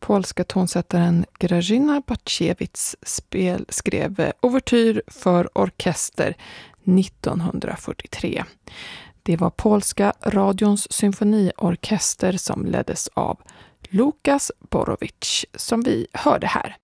Polska tonsättaren Grażyna Baczewicz skrev ouvertyr för orkester 1943. Det var polska radions symfoniorkester som leddes av Lukas Borowicz som vi hörde här.